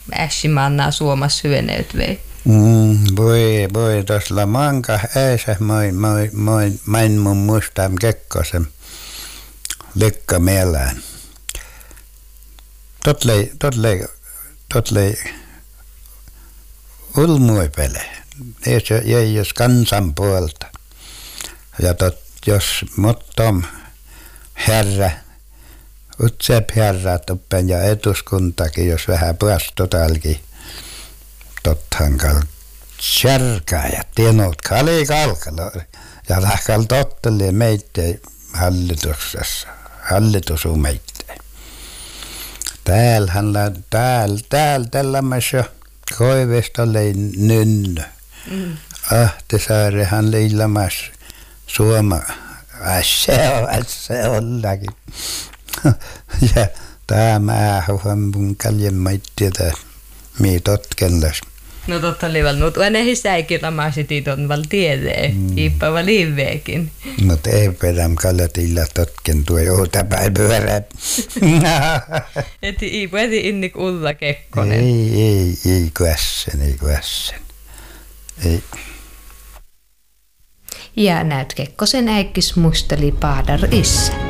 ässimanna Suomessa hyöneet vei. Voi tuossa manka äisä main mun muistaa Kekkosen lekka mielään. Totlei ulmuipele. Ei jos kansan puolta. Ja jos mottom herra, utsep herra toppen ja etuskuntakin, jos vähän puastotalki tothan kal kärkää ja tienot kalikalkalo ja lähkal totteli meitte hallituksessa, hallitusumeitte. Täällä tällämässä koivesta oli nynny. Ahtisaarehan liillamas Suoma. Se ollakin. Ja tämä on mun kaljemaittita mii totkellas. No totta oli val, mutta aina hisäikin lamasitit on val tiedee, iippava liiveekin. Mutta ei perään kallatilla totken tuo joutapäin pyörät. Eti innik Ulla Kekkonen. Ei kuässen. Ei. Ja näyt Kekkosen äikkis muisteli Paadar Isse.